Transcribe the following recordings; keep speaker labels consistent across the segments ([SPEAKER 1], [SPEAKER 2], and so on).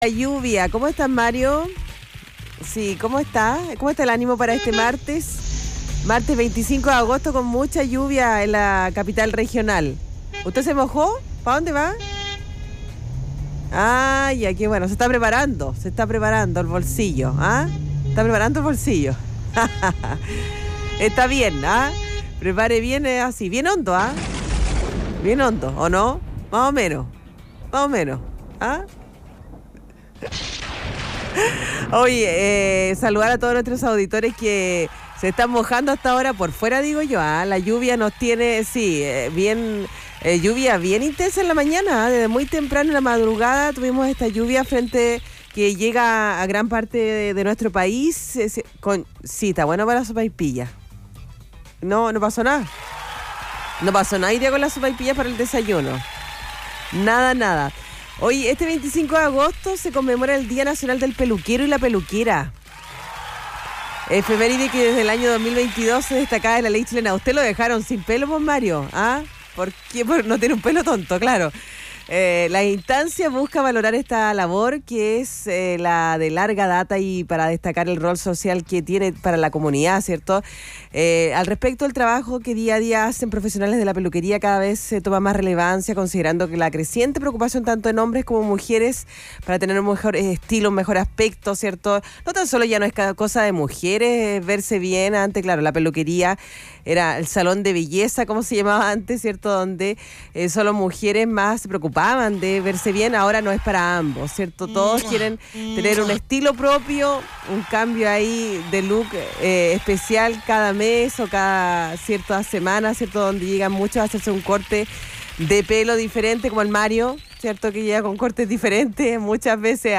[SPEAKER 1] La lluvia, ¿cómo estás, Mario? Sí, ¿cómo está? ¿Cómo está el ánimo para este martes? Martes 25 de agosto con mucha lluvia en la capital regional. ¿Usted se mojó? ¿Para dónde va? Ah, ya, qué bueno, se está preparando el bolsillo, ¿ah? Está preparando el bolsillo. Está bien, ¿ah? Prepare bien, así, bien hondo, ¿ah? Bien hondo, ¿o no? Más o menos, ¿ah? Oye, saludar a todos nuestros auditores que se están mojando hasta ahora por fuera, digo yo. La lluvia nos tiene, sí, lluvia bien intensa en la mañana. Desde muy temprano en la madrugada tuvimos esta lluvia frente que llega a gran parte de nuestro país. Sí, está bueno para la sopaipilla. No pasó nada. No pasó nada hoy día con la sopaipilla para el desayuno. Nada. Hoy, este 25 de agosto, se conmemora el Día Nacional del Peluquero y la Peluquera. Efeméride que desde el año 2022 se destacaba de la ley chilena. ¿Usted lo dejaron sin pelo, pues, Mario? ¿Ah? ¿Por qué? Porque no tiene un pelo tonto, claro. La instancia busca valorar esta labor que es la de larga data y para destacar el rol social que tiene para la comunidad, ¿cierto? Al respecto, el trabajo que día a día hacen profesionales de la peluquería cada vez se toma más relevancia, considerando que la creciente preocupación tanto en hombres como mujeres para tener un mejor estilo, un mejor aspecto, ¿cierto? No tan solo ya no es cosa de mujeres verse bien. Antes, claro, la peluquería era el salón de belleza, como se llamaba antes, ¿cierto? Donde solo mujeres más se preocupaban de verse bien. Ahora no es para ambos, ¿cierto? Todos quieren tener un estilo propio, un cambio ahí de look especial cada mes o cada cierta semana, ¿cierto? Donde llegan muchos a hacerse un corte de pelo diferente, como el Mario, ¿cierto? Que llega con cortes diferentes muchas veces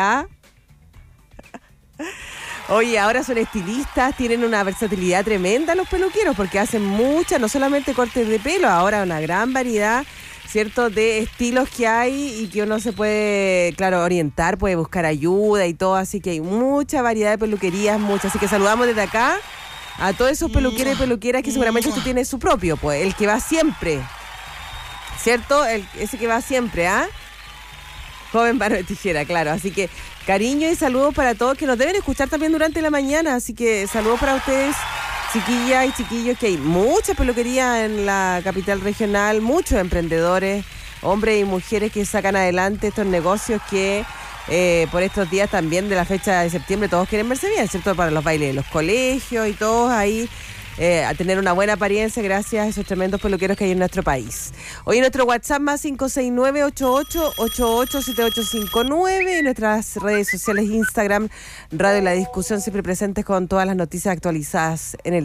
[SPEAKER 1] Oye, ahora son estilistas, tienen una versatilidad tremenda los peluqueros porque hacen muchas, no solamente cortes de pelo, ahora una gran variedad, ¿cierto?, de estilos que hay y que uno se puede, claro, orientar, puede buscar ayuda y todo, así que hay mucha variedad de peluquerías, así que saludamos desde acá a todos esos peluqueros y peluqueras que seguramente usted tiene su propio, pues, el que va siempre, ¿cierto? Ese que va siempre, Joven mano de tijera, claro. Así que cariño y saludos para todos que nos deben escuchar también durante la mañana. Así que saludos para ustedes, chiquillas y chiquillos, que hay mucha peluquería en la capital regional, muchos emprendedores, hombres y mujeres que sacan adelante estos negocios que por estos días también de la fecha de septiembre todos quieren verse bien, ¿cierto? Para los bailes de los colegios y todos ahí. A tener una buena apariencia gracias a esos tremendos peluqueros que hay en nuestro país. Hoy en nuestro WhatsApp más 569-8888-7859, en nuestras redes sociales Instagram, Radio La Discusión, siempre presentes con todas las noticias actualizadas en el